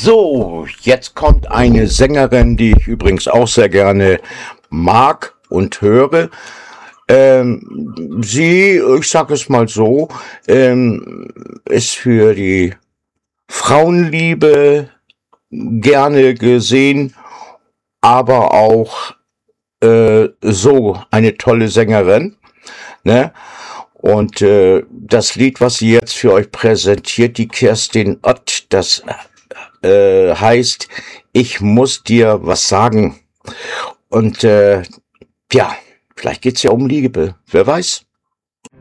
So, jetzt kommt eine Sängerin, die ich übrigens auch sehr gerne mag und höre. Sie, ich sage es mal so, ist für die Frauenliebe gerne gesehen, aber auch so eine tolle Sängerin, ne? Und das Lied, was sie jetzt für euch präsentiert, die Kerstin Ott, das heißt, ich muss dir was sagen. Und ja, vielleicht geht's ja um Liebe, wer weiß.